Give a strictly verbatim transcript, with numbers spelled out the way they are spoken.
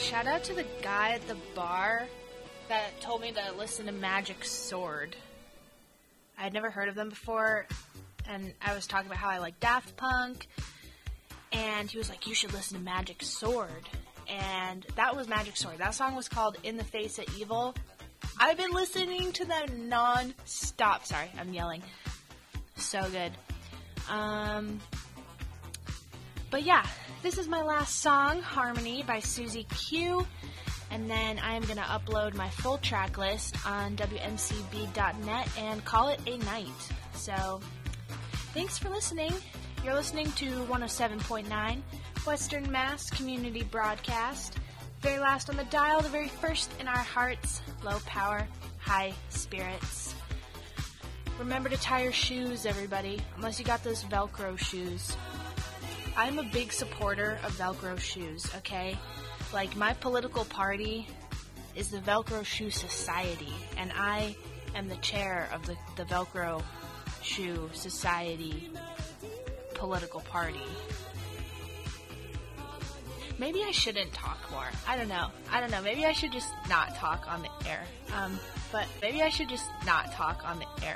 Shout out to the guy at the bar that told me to listen to Magic Sword. I had never heard of them before, and I was talking about how I like Daft Punk, and he was like, you should listen to Magic Sword. And that was Magic Sword. That song was called In the Face of Evil. I've been listening to them non-stop. Sorry, I'm yelling. So good. Um, but yeah, this is my last song, Harmony by Susie Q. And then I am going to upload my full track list on W M C B dot net and call it a night. So, thanks for listening. You're listening to one oh seven point nine Western Mass Community Broadcast. Very last on the dial, the very first in our hearts. Low power, high spirits. Remember to tie your shoes, everybody, unless you got those Velcro shoes. I'm a big supporter of Velcro shoes, okay? Like, my political party is the Velcro Shoe Society, and I am the chair of the, the Velcro Shoe Society political party. Maybe I shouldn't talk more. I don't know. I don't know. Maybe I should just not talk on the air. Um, but maybe I should just not talk on the air.